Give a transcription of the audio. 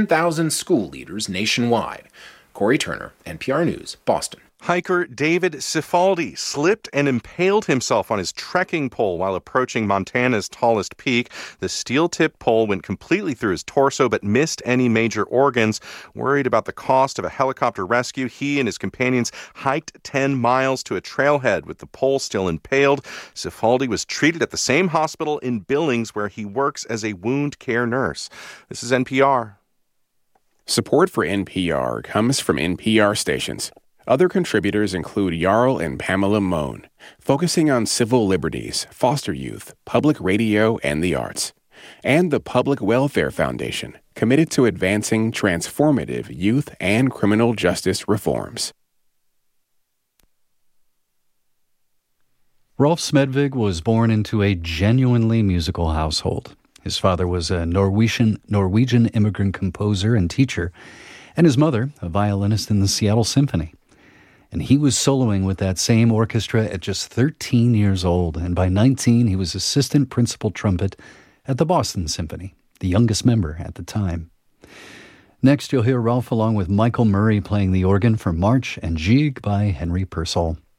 10,000 school leaders nationwide. Corey Turner, NPR News, Boston. Hiker David Cifaldi slipped and impaled himself on his trekking pole while approaching Montana's tallest peak. The steel-tipped pole went completely through his torso but missed any major organs. Worried about the cost of a helicopter rescue, he and his companions hiked 10 miles to a trailhead with the pole still impaled. Cifaldi was treated at the same hospital in Billings where he works as a wound care nurse. This is NPR. Support for NPR comes from NPR stations. Other contributors include Jarl and Pamela Mohn, focusing on civil liberties, foster youth, public radio, and the arts. And the Public Welfare Foundation, committed to advancing transformative youth and criminal justice reforms. Rolf Smedvig was born into a genuinely musical household. His father was a Norwegian immigrant composer and teacher, and his mother, a violinist in the Seattle Symphony. And he was soloing with that same orchestra at just 13 years old, and by 19 he was assistant principal trumpet at the Boston Symphony, the youngest member at the time. Next, you'll hear Rolf along with Michael Murray playing the organ for March and Gigue by Henry Purcell.